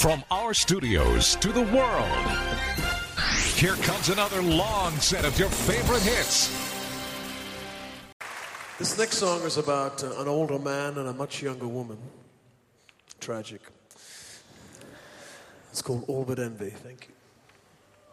From our studios to the world, here comes another long set of your favorite hits. This next song is about an older man and a much younger woman. Tragic. It's called All But Envy. Thank you.